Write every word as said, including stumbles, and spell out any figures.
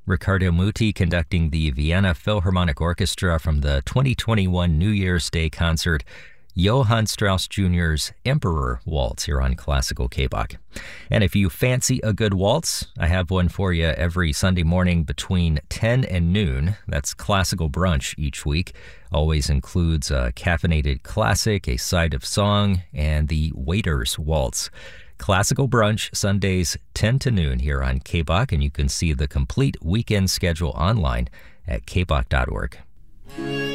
Riccardo Muti conducting the Vienna Philharmonic Orchestra from the twenty twenty-one New Year's Day concert, Johann Strauss Junior's Emperor Waltz here on Classical K-Bach. And if you fancy a good waltz, I have one for you every Sunday morning between ten and noon. That's Classical Brunch each week. Always includes a caffeinated classic, a side of song, and the Waiter's Waltz. Classical Brunch, Sundays ten to noon here on K-Bach, and you can see the complete weekend schedule online at k bach dot org.